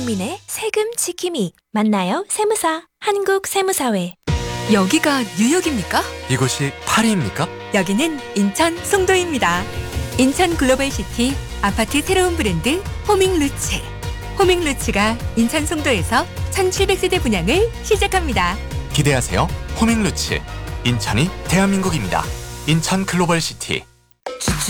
국민의 세금 지킴이. 만나요 세무사. 한국세무사회. 여기가 뉴욕입니까? 이곳이 파리입니까? 여기는 인천 송도입니다. 인천 글로벌시티 아파트 새로운 브랜드 호밍루츠. 호밍루츠가 인천 송도에서 1700세대 분양을 시작합니다. 기대하세요. 호밍루츠. 인천이 대한민국입니다. 인천 글로벌시티.